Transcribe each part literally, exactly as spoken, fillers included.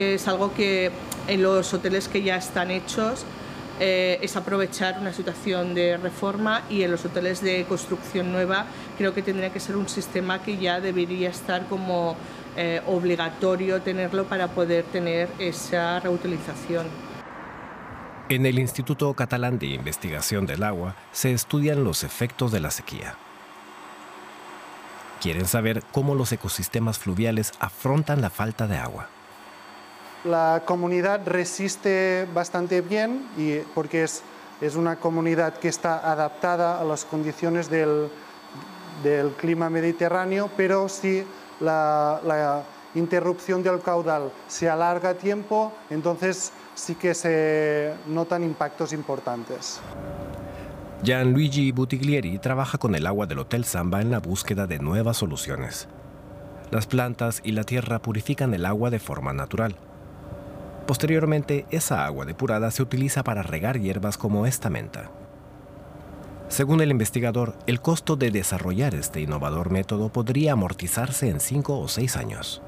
Es algo que en los hoteles que ya están hechos eh, es aprovechar una situación de reforma, y en los hoteles de construcción nueva creo que tendría que ser un sistema que ya debería estar como eh, obligatorio tenerlo para poder tener esa reutilización. En el Instituto Catalán de Investigación del Agua se estudian los efectos de la sequía. Quieren saber cómo los ecosistemas fluviales afrontan la falta de agua. La comunidad resiste bastante bien y porque es, es una comunidad que está adaptada a las condiciones del, del clima mediterráneo, pero si la, la interrupción del caudal se alarga a tiempo, entonces sí que se notan impactos importantes. Gianluigi Buttiglieri trabaja con el agua del Hotel Samba en la búsqueda de nuevas soluciones. Las plantas y la tierra purifican el agua de forma natural. Posteriormente, esa agua depurada se utiliza para regar hierbas como esta menta. Según el investigador, el costo de desarrollar este innovador método podría amortizarse en cinco o seis años.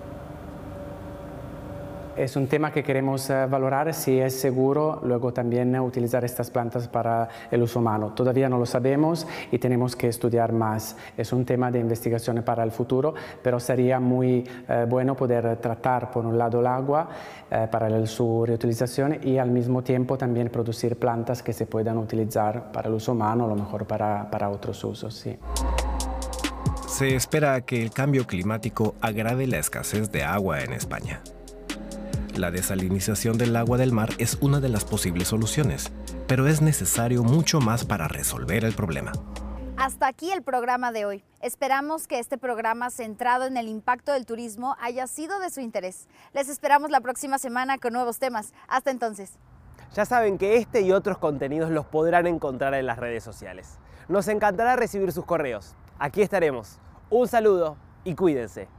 Es un tema que queremos uh, valorar si es seguro luego también uh, utilizar estas plantas para el uso humano. Todavía no lo sabemos y tenemos que estudiar más. Es un tema de investigación para el futuro, pero sería muy uh, bueno poder tratar por un lado el agua uh, para el, su reutilización y al mismo tiempo también producir plantas que se puedan utilizar para el uso humano, a lo mejor para, para otros usos. Sí. Se espera que el cambio climático agrave la escasez de agua en España. La desalinización del agua del mar es una de las posibles soluciones, pero es necesario mucho más para resolver el problema. Hasta aquí el programa de hoy. Esperamos que este programa centrado en el impacto del turismo haya sido de su interés. Les esperamos la próxima semana con nuevos temas. Hasta entonces. Ya saben que este y otros contenidos los podrán encontrar en las redes sociales. Nos encantará recibir sus correos. Aquí estaremos. Un saludo y cuídense.